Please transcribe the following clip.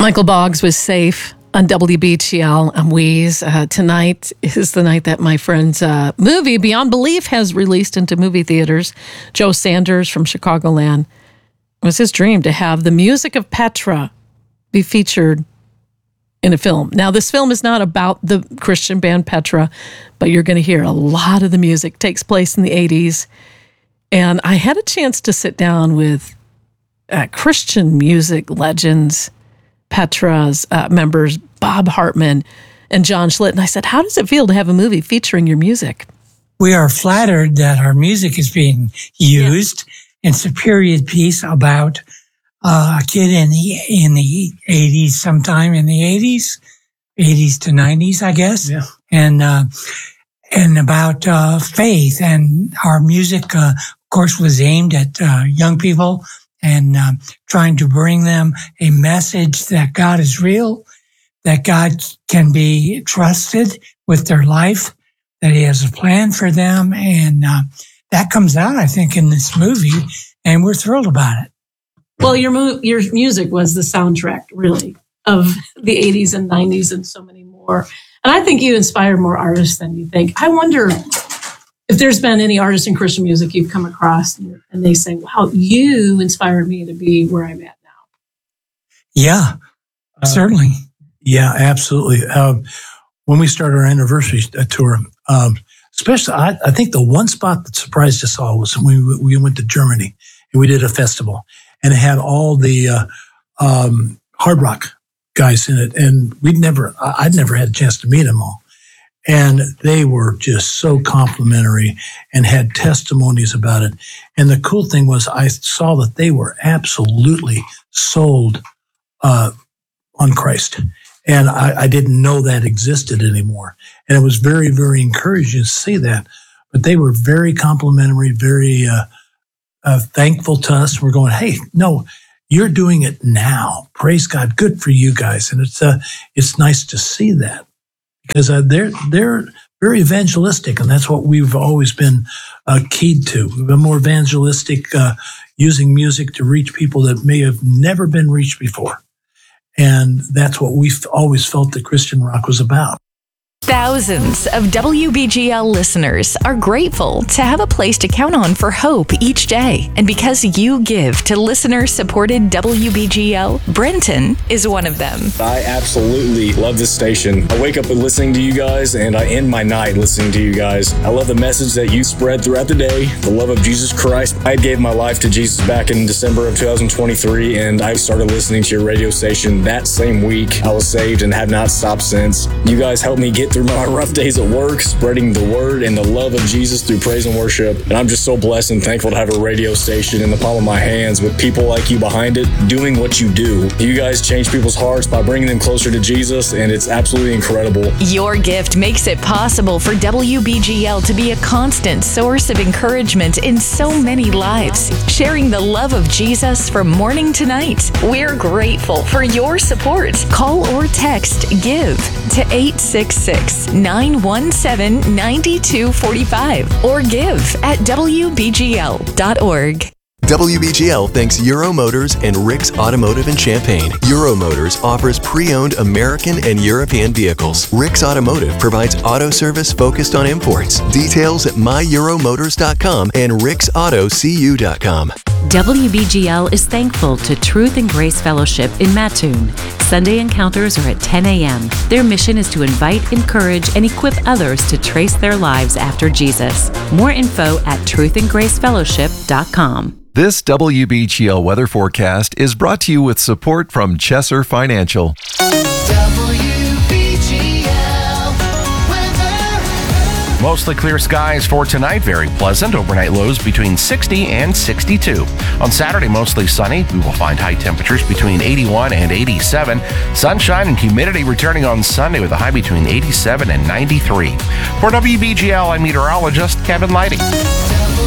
Michael Boggs was safe on WBGL. I'm Wheeze. Tonight is the night that my friend's movie, Beyond Belief, has released into movie theaters. Joe Sanders from Chicagoland. It was his dream to have the music of Petra be featured in a film. Now, this film is not about the Christian band Petra, but you're going to hear a lot of the music. It takes place in the 80s. And I had a chance to sit down with Christian music legends, Petra's members, Bob Hartman and John Schlitt. And I said, how does it feel to have a movie featuring your music? We are flattered that our music is being used. Yeah. It's a period piece about a kid in the 80s, sometime in the 80s to 90s, I guess. Yeah. And about faith. And our music, of course, was aimed at young people and trying to bring them a message that God is real, that God can be trusted with their life, that He has a plan for them. And that comes out, I think, in this movie, and we're thrilled about it. Well, your music was the soundtrack, really, of the 80s and 90s and so many more. And I think you inspired more artists than you think. I wonder if there's been any artists in Christian music you've come across and they say, wow, you inspired me to be where I'm at now. Yeah, certainly. Yeah, absolutely. When we started our anniversary tour, especially, I think the one spot that surprised us all was when we went to Germany and we did a festival. And it had all the hard rock guys in it, and I'd never had a chance to meet them all. And they were just so complimentary and had testimonies about it. And the cool thing was I saw that they were absolutely sold on Christ. And I didn't know that existed anymore. And it was very, very encouraging to see that. But they were very complimentary, very thankful to us. We're going, hey, no, you're doing it now. Praise God. Good for you guys. And it's nice to see that because they're very evangelistic, and that's what we've always been keyed to. We've been more evangelistic, using music to reach people that may have never been reached before. And that's what we've always felt that Christian rock was about. Thousands of WBGL listeners are grateful to have a place to count on for hope each day. And because you give to listener-supported WBGL, Brenton is one of them. I absolutely love this station. I wake up listening to you guys, and I end my night listening to you guys. I love the message that you spread throughout the day, the love of Jesus Christ. I gave my life to Jesus back in December of 2023, and I started listening to your radio station that same week. I was saved and have not stopped since. You guys helped me get through my rough days at work, spreading the word and the love of Jesus through praise and worship. And I'm just so blessed and thankful to have a radio station in the palm of my hands with people like you behind it doing what you do. You guys change people's hearts by bringing them closer to Jesus, and it's absolutely incredible. Your gift makes it possible for WBGL to be a constant source of encouragement in so many lives, sharing the love of Jesus from morning to night. We're grateful for your support. Call or text GIVE to 866-917-9245 or give at WBGL.org. WBGL thanks Euro Motors and Rick's Automotive in Champaign. Euro Motors offers pre-owned American and European vehicles. Rick's Automotive provides auto service focused on imports. Details at myEuroMotors.com and ricksautocu.com. WBGL is thankful to Truth and Grace Fellowship in Mattoon. Sunday encounters are at 10 a.m. Their mission is to invite, encourage, and equip others to trace their lives after Jesus. More info at truthandgracefellowship.com. This WBGL weather forecast is brought to you with support from Chesser Financial. Mostly clear skies for tonight, very pleasant. Overnight lows between 60 and 62. On Saturday, mostly sunny. We will find high temperatures between 81 and 87. Sunshine and humidity returning on Sunday with a high between 87 and 93. For WBGL, I'm meteorologist Kevin Lighting.